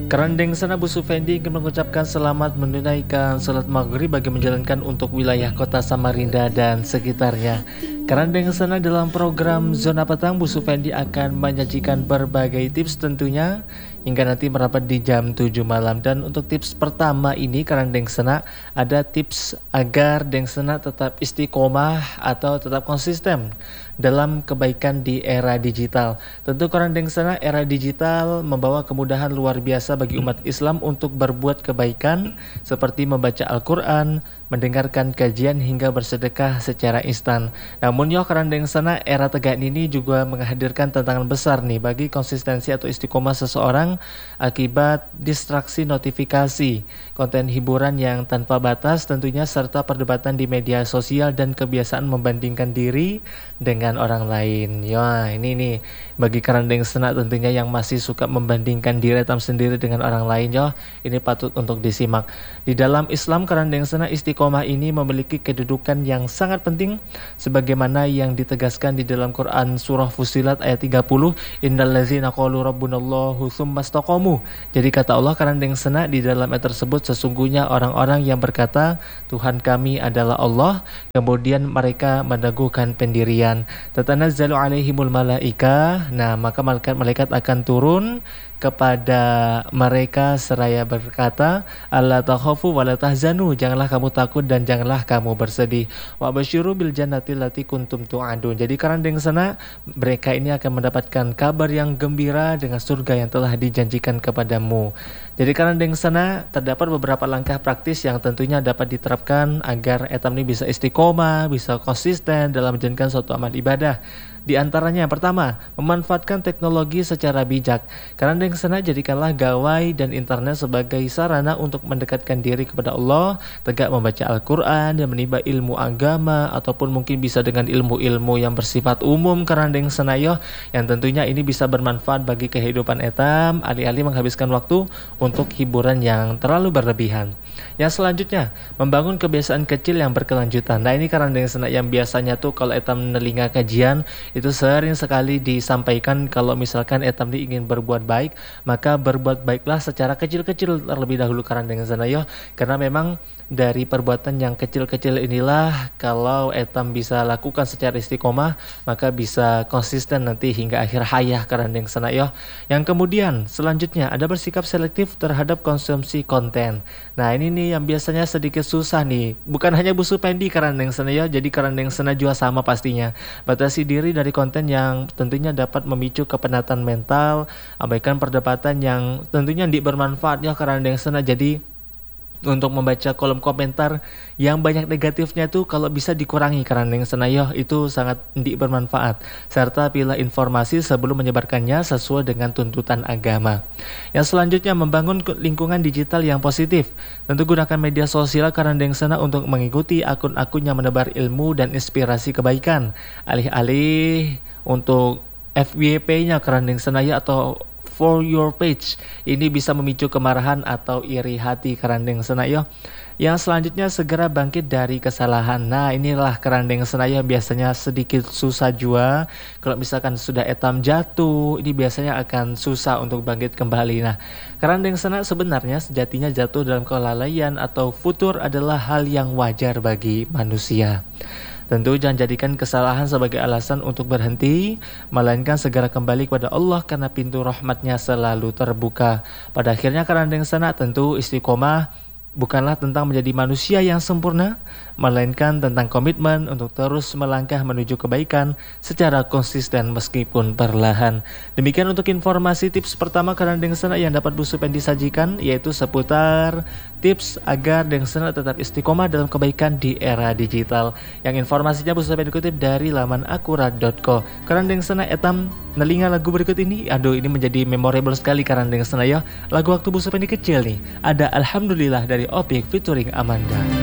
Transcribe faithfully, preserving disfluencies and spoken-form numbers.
Kerandeng sana Bu Sufendi ingin mengucapkan selamat menunaikan salat maghrib bagi menjalankan untuk wilayah kota Samarinda dan sekitarnya. Kerandeng sana dalam program Zona Petang Bu Sufendi akan menyajikan berbagai tips tentunya hingga nanti merapat di jam tujuh malam. Dan untuk tips pertama ini Kerandeng sana ada tips agar Deng sana tetap istiqomah atau tetap konsisten dalam kebaikan di era digital. Tentu Kerandeng sana era digital membawa kemudahan luar biasa bagi umat Islam untuk berbuat kebaikan seperti membaca Al-Quran, mendengarkan kajian hingga bersedekah secara instan. Namun yo Kerandeng sana era tegak ini juga menghadirkan tantangan besar nih bagi konsistensi atau istiqomah seseorang akibat distraksi notifikasi, konten hiburan yang tanpa batas tentunya serta perdebatan di media sosial dan kebiasaan membandingkan diri dengan orang lain. Ya ini nih bagi Kerandeng sana tentunya yang masih suka membandingkan diri tam sendiri dengan orang lain yo, ini patut untuk disimak. Di dalam Islam Kerandeng sana istiqomah ini memiliki kedudukan yang sangat penting sebagaimana yang ditegaskan di dalam Quran surah Fussilat ayat tiga puluh, innallazina qalu rabbunallahu tsumastaqamu. Jadi kata Allah Kerandeng sana di dalam ayat tersebut sesungguhnya orang-orang yang berkata Tuhan kami adalah Allah kemudian mereka meneguhkan pendirian. Tatanazzalu alaihimul malaika. Nah, maka malaikat-malaikat akan turun kepada mereka seraya berkata, alla takhafu wa la tahzanu, janganlah kamu takut dan janganlah kamu bersedih. Wa basyiru bil jannati allati kuntum tu'adun. Jadi Kerandeng sana mereka ini akan mendapatkan kabar yang gembira dengan surga yang telah dijanjikan kepadamu. Jadi Kerandeng sana terdapat beberapa langkah praktis yang tentunya dapat diterapkan agar etam ini bisa istiqomah, bisa konsisten dalam menjalankan suatu amal ibadah. Di antaranya yang pertama, memanfaatkan teknologi secara bijak. Kerandeng sana jadikanlah gawai dan internet sebagai sarana untuk mendekatkan diri kepada Allah, tegak membaca Al-Quran dan menimba ilmu agama ataupun mungkin bisa dengan ilmu-ilmu yang bersifat umum Kerandeng sana yo, yang tentunya ini bisa bermanfaat bagi kehidupan etam, alih-alih menghabiskan waktu untuk hiburan yang terlalu berlebihan. Yang selanjutnya, membangun kebiasaan kecil yang berkelanjutan. Nah ini Kerandeng sana yang biasanya tuh kalau etam nelinga kajian itu sering sekali disampaikan kalau misalkan etam ini ingin berbuat baik, maka berbuat baiklah secara kecil-kecil terlebih dahulu Kerandeng sana yo, karena memang dari perbuatan yang kecil-kecil inilah kalau etam bisa lakukan secara istiqomah maka bisa konsisten nanti hingga akhir hayah Kerandeng sana yo. Yang kemudian selanjutnya ada bersikap selektif terhadap konsumsi konten. Nah ini nih yang biasanya sedikit susah nih, bukan hanya Bu Supendi Kerandeng sana yo, jadi Kerandeng sana juga sama pastinya. Batasi diri dari konten yang tentunya dapat memicu kepenatan mental, abaikan perdebatan yang tentunya tidak bermanfaat ya Kerandeng sana. Jadi untuk membaca kolom komentar yang banyak negatifnya tuh kalau bisa dikurangi Kerandeng sana yo, itu sangat tidak bermanfaat. Serta pilih informasi sebelum menyebarkannya sesuai dengan tuntutan agama. Yang selanjutnya membangun lingkungan digital yang positif. Tentu gunakan media sosial Kerandeng sana untuk mengikuti akun-akun yang menebar ilmu dan inspirasi kebaikan. Alih-alih untuk F Y P-nya Kerandeng sana yo atau for your page, ini bisa memicu kemarahan atau iri hati Kerandeng sana yo. Yang selanjutnya segera bangkit dari kesalahan. Nah inilah Kerandeng sana yang biasanya sedikit susah jua. Kalau misalkan sudah etam jatuh, ini biasanya akan susah untuk bangkit kembali. Nah Kerandeng sana sebenarnya sejatinya jatuh dalam kelalaian atau futur adalah hal yang wajar bagi manusia. Tentu jangan jadikan kesalahan sebagai alasan untuk berhenti, melainkan segera kembali kepada Allah karena pintu rahmatnya selalu terbuka. Pada akhirnya Kerandeng sana tentu istiqomah bukanlah tentang menjadi manusia yang sempurna, melainkan tentang komitmen untuk terus melangkah menuju kebaikan secara konsisten meskipun perlahan. Demikian untuk informasi tips pertama Kerandeng sana yang dapat Bu Supendi sajikan, yaitu seputar tips agar Deng sana tetap istiqomah dalam kebaikan di era digital. Yang informasinya Bu Supendi kutip dari laman akurat dot co. Kerandeng sana etam nelinga lagu berikut ini, aduh ini menjadi memorable sekali Kerandeng sana ya. Lagu waktu Bu Supendi kecil nih, ada Alhamdulillah dari Opik featuring Amanda.